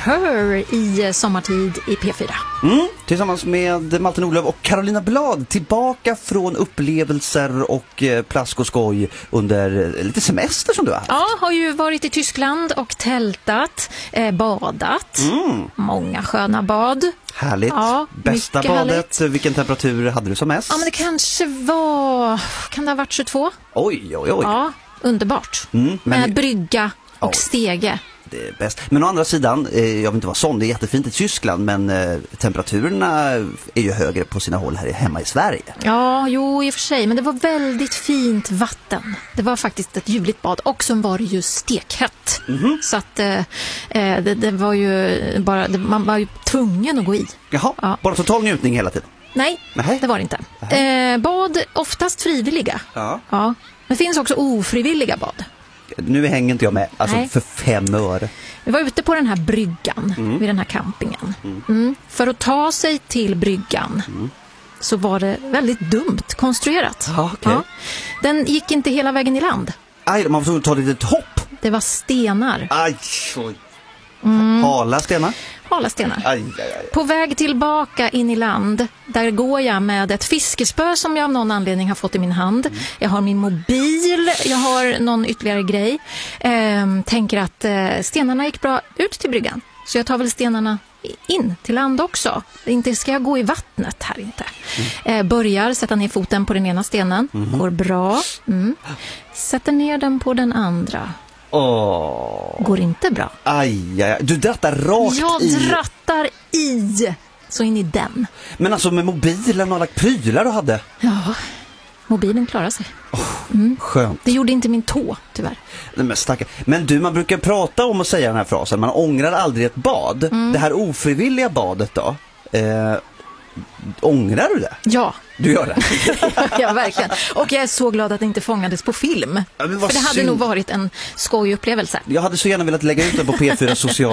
Her i Sommartid i P4. Tillsammans med Malte Nordlöf och Carolina Blad, tillbaka från upplevelser och plask och skoj under lite semester som du har haft. Ja, har ju varit i Tyskland och tältat, badat. Många sköna bad. Härligt. Ja, bästa badet, härligt. Vilken temperatur hade du som mest? Ja, men det kanske var... Kan det ha varit 22? Oj. Ja, underbart. Men... Med brygga och stege. Det är bäst. Men å andra sidan, jag vill inte vara sån, det är jättefint i Tyskland, men temperaturerna är ju högre på sina håll här hemma i Sverige. Ja, jo i och för sig, men det var väldigt fint vatten. Det var faktiskt ett ljuvligt bad och som var ju stekhett. Så att det var ju bara, man var ju tvungen att gå i. Jaha, ja. Bara total njutning hela tiden? Nej, det var det inte. Bad, oftast frivilliga. Ja. Men det finns också ofrivilliga bad. Nu hänger inte jag med, alltså Nej. för 5 öre. Vi var ute på den här bryggan vid den här campingen. För att ta sig till bryggan så var det väldigt dumt konstruerat. Ja, okay. Den gick inte hela vägen i land. Aj, man får ta ett litet hopp. Det var stenar. Aj, oj. Hala stenar? Hala stenar. Aj. På väg tillbaka in i land, där går jag med ett fiskespö som jag av någon anledning har fått i min hand. Jag har min mobil, jag har någon ytterligare grej. Tänker att stenarna gick bra ut till bryggan. Så jag tar väl stenarna in till land också. Inte ska jag gå i vattnet här inte. Börjar sätta ner foten på den ena stenen. Går bra. Sätter ner den på den andra. Går inte bra. Aj. Du drattar rakt jag i. Jag drattar i. Så in i den. Men alltså med mobilen och alla prylar du hade. Ja, mobilen klarar sig. Skönt. Det gjorde inte min tå, tyvärr. Men du, man brukar prata om att säga den här frasen. Man ångrar aldrig ett bad. Det här ofrivilliga badet då. Ångrar du det? Ja. Du gör det? Ja, verkligen. Och jag är så glad att det inte fångades på film. Ja, för det hade nog varit en skojupplevelse. Jag hade så gärna velat lägga ut det på P4 social.